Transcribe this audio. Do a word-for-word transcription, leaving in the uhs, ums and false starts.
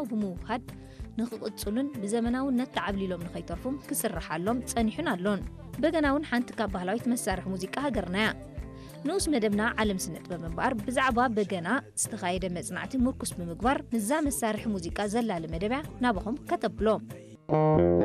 بموهاد نخقصلن بزمناوነት تعبليلهم نخيترفهم كسرحالهم صنيحن አሎን በገናውን ሓንቲ ካብ ባህላዊት መሳርሒ ሙዚቃ ሃገርና ንኡስ መደብና ዓለም ስነት በመባር ብዛዕባ በገና ዝተኻየደ መጽናዕቲ ሙርኩስ ብምግባር ንዛ መሳርሒ ሙዚቃ ዘላለ መደብያ ናበኹም ከተብሎም